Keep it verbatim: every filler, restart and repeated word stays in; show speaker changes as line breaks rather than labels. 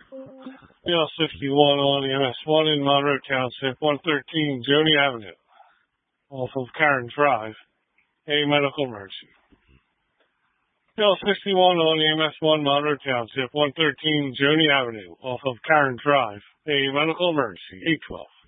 P L sixty-one on M S one in Monroe Township, one thirteen Joni Avenue, off of Karen Drive, a medical emergency. P L sixty-one on M S one Monroe Township, one thirteen Joni Avenue, off of Karen Drive, a medical emergency, eight twelve.